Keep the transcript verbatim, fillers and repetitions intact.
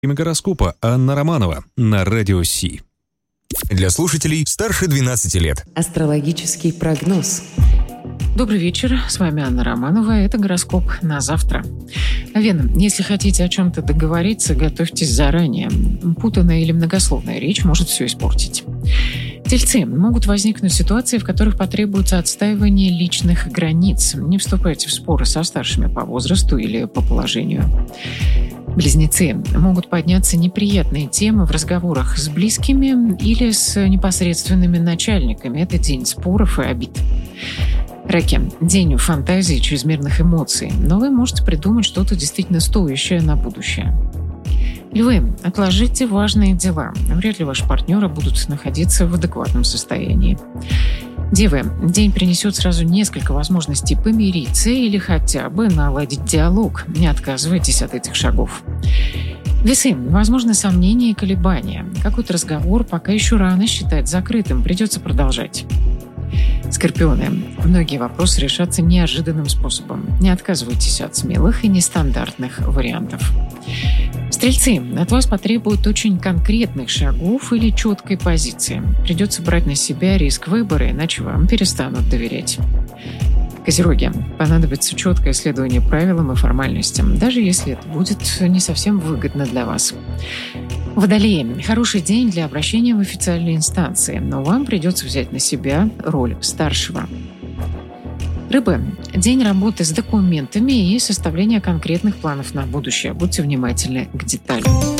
Имя гороскопа Анна Романова на Радио Си. Для слушателей старше двенадцати лет. Астрологический прогноз. Добрый вечер, с вами Анна Романова, это гороскоп на завтра. Вена, если хотите о чем-то договориться, готовьтесь заранее. Путанная или многословная речь может все испортить. Тельцы. Могут возникнуть ситуации, в которых потребуется отстаивание личных границ. Не вступайте в споры со старшими по возрасту или по положению. Близнецы. Могут подняться неприятные темы в разговорах с близкими или с непосредственными начальниками. Это день споров и обид. Раки. День фантазии и чрезмерных эмоций, но вы можете придумать что-то действительно стоящее на будущее. Львы. Отложите важные дела. Вряд ли ваши партнеры будут находиться в адекватном состоянии. Девы. День принесет сразу несколько возможностей помириться или хотя бы наладить диалог. Не отказывайтесь от этих шагов. Весы. Возможны сомнения и колебания. Какой-то разговор пока еще рано считать закрытым. Придется продолжать. Скорпионы. Многие вопросы решатся неожиданным способом. Не отказывайтесь от смелых и нестандартных вариантов. Стрельцы. От вас потребуют очень конкретных шагов или четкой позиции. Придется брать на себя риск выбора, иначе вам перестанут доверять. Козероги. Понадобится четкое следование правилам и формальностям, даже если это будет не совсем выгодно для вас. Водолеи. Хороший день для обращения в официальные инстанции, но вам придется взять на себя роль старшего. Рыбы. День работы с документами и составления конкретных планов на будущее. Будьте внимательны к деталям.